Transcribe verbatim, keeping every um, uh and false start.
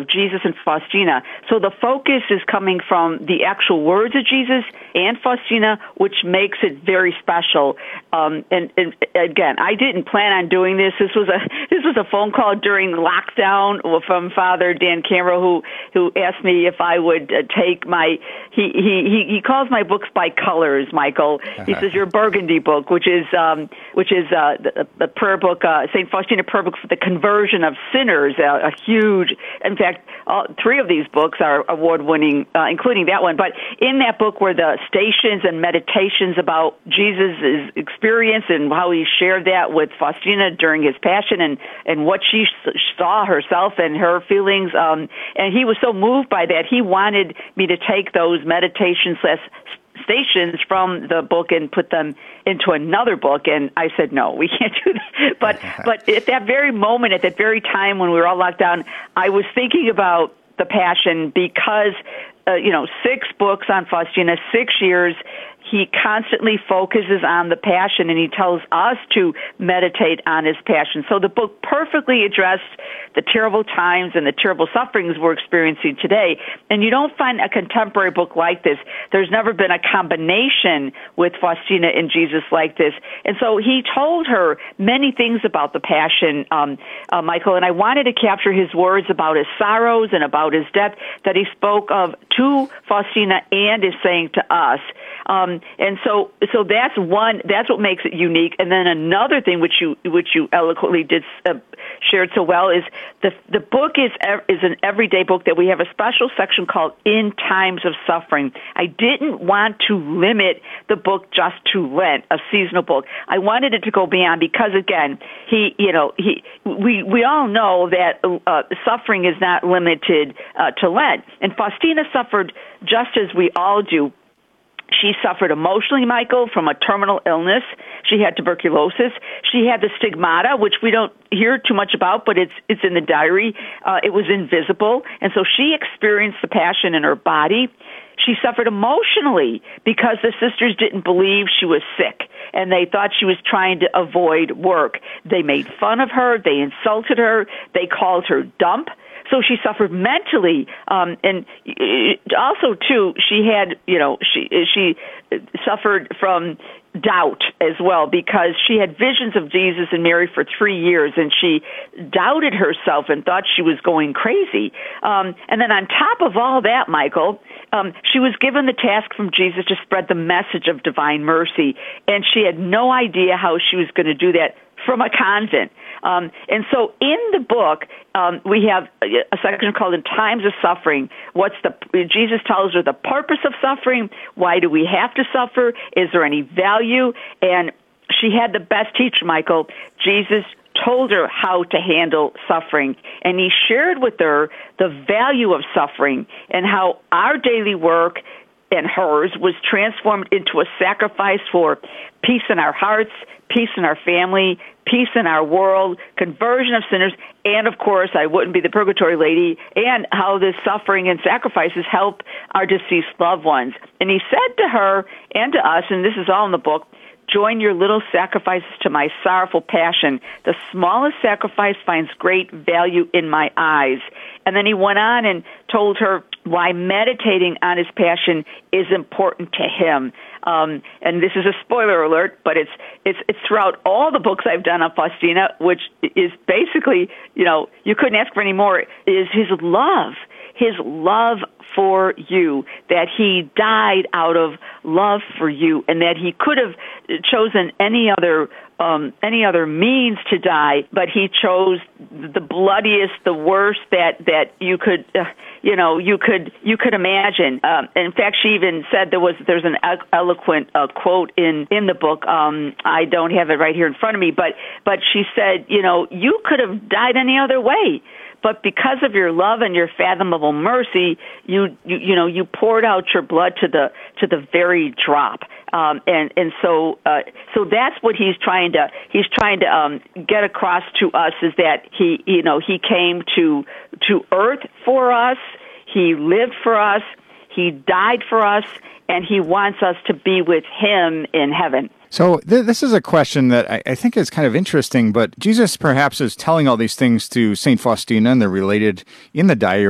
of Jesus and Faustina. So the focus is coming from the actual words of Jesus and Faustina, which makes it very special. Um, and, and again, I didn't plan on doing this. This was a this was a phone call during lockdown from Father Dan Cameron, who who asked me if I would uh, take my he, he he calls my books by colors, Michael. He says your Burgundy book, which is um, which is uh, the, the prayer book, uh, Saint Faustina prayer book for the conversion of sinners, uh, a huge. In fact, all, three of these books are award-winning, uh, including that one. But in that book were the stations and meditations about Jesus' experience and how he shared that with Faustina during his passion, and, and what she saw herself and her feelings. Um, and he was so moved by that, he wanted me to take those meditations stations from the book and put them into another book, and I said, no, we can't do that. But but at that very moment, at that very time when we were all locked down, I was thinking about the Passion because, uh, you know, six books on Faustina, six years, he constantly focuses on the Passion, and he tells us to meditate on his Passion. So the book perfectly addressed the terrible times and the terrible sufferings we're experiencing today. And you don't find a contemporary book like this. There's never been a combination with Faustina and Jesus like this. And so he told her many things about the Passion, um, uh, Michael, and I wanted to capture his words about his sorrows and about his death that he spoke of to Faustina and is saying to us. Um, and so, so that's one. That's what makes it unique. And then another thing, which you which you eloquently did uh, shared so well, is the the book is is an everyday book that we have a special section called "In Times of Suffering." I didn't want to limit the book just to Lent, a seasonal book. I wanted it to go beyond because, again, he, you know, he we we all know that uh, suffering is not limited uh, to Lent, and Faustina suffered just as we all do. She suffered emotionally, Michael, from a terminal illness. She had tuberculosis. She had the stigmata, which we don't hear too much about, but it's it's in the diary. Uh, it was invisible, and so she experienced the Passion in her body. She suffered emotionally because the sisters didn't believe she was sick, and they thought she was trying to avoid work. They made fun of her. They insulted her. They called her dump. So she suffered mentally, um, and also too, she had, you know, she she suffered from doubt as well because she had visions of Jesus and Mary for three years, and she doubted herself and thought she was going crazy. Um, and then on top of all that, Michael, um, she was given the task from Jesus to spread the message of divine mercy, and she had no idea how she was going to do that from a convent. Um, and so in the book, um, we have a section called In Times of Suffering. What's the, Jesus tells her the purpose of suffering. Why do we have to suffer? Is there any value? And she had the best teacher, Michael. Jesus told her how to handle suffering. And he shared with her the value of suffering and how our daily work and hers was transformed into a sacrifice for peace in our hearts, peace in our family, peace in our world, conversion of sinners, and, of course, I wouldn't be the purgatory lady, and how this suffering and sacrifices help our deceased loved ones. And he said to her and to us, and this is all in the book, join your little sacrifices to my sorrowful Passion. The smallest sacrifice finds great value in my eyes. And then he went on and told her why meditating on his Passion is important to him. Um, and this is a spoiler alert, but it's it's it's throughout all the books I've done on Faustina, which is basically, you know, you couldn't ask for any more, is his love. His love for you, that he died out of love for you, and that he could have chosen any other um, any other means to die, but he chose the bloodiest, the worst that that you could, uh, you know, you could you could imagine. Um, in fact, she even said there was there's an eloquent uh, quote in in the book. Um, I don't have it right here in front of me, but but she said, you know, you could have died any other way. But because of your love and your fathomable mercy, you, you you know you poured out your blood to the to the very drop, um, and and so uh, so that's what he's trying to he's trying to um, get across to us, is that he you know he came to to earth for us, he lived for us, he died for us, and he wants us to be with him in heaven. So th- this is a question that I, I think is kind of interesting, but Jesus perhaps is telling all these things to Saint Faustina, and they're related in the diary.